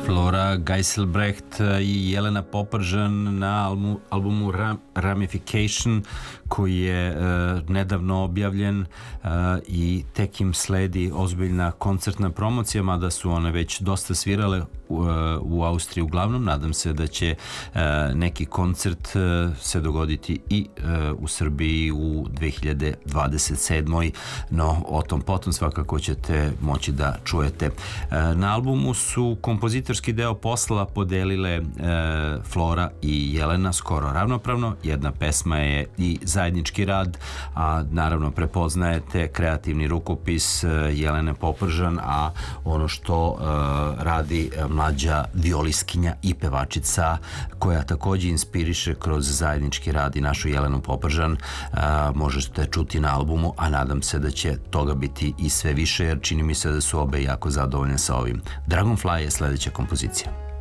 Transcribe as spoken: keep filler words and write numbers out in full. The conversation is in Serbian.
Flora Geiselbrecht i Jelena Popržan na albumu, albumu Ram, Ramification, koji je uh, nedavno objavljen uh, i tek im sledi ozbiljna koncertna promocija, mada su one već dosta svirale u, uh, u Austriji uglavnom. Nadam se da će uh, neki koncert uh, se dogoditi i uh, u Srbiji u dve hiljade dvadeset sedmoj. No, o tom potom svakako ćete moći da čujete. Uh, na albumu su kompozitorski deo posla podelile uh, Flora i Jelena skoro ravnopravno. Jedna pesma je i zajednički rad, a naravno prepoznajete kreativni rukopis Jelene Popržan, a ono što uh, radi mlađa violiskinja i pevačica koja takođe inspiriše kroz zajednički rad i našu Jelenu Popržan, uh, možete čuti na albumu, a nadam se da će toga biti i sve više, jer čini mi se da su obe jako zadovoljne sa ovim. Dragonfly je sledeća kompozicija.